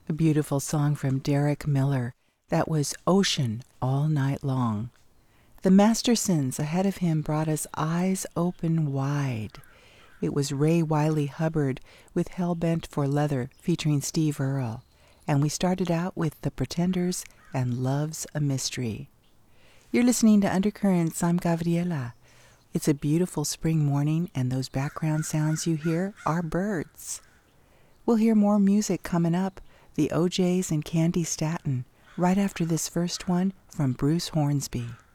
A beautiful song from Derek Miller. That was Ocean All Night Long. The Mastersons ahead of him brought us Eyes Open Wide. It was Ray Wiley Hubbard with Hellbent for Leather featuring Steve Earle. And we started out with The Pretenders and Love's a Mystery. You're listening to Undercurrents. I'm Gabriela. It's a beautiful spring morning, and those background sounds you hear are birds. We'll hear more music coming up. The OJs and Candy Staton, right after this first one from Bruce Hornsby.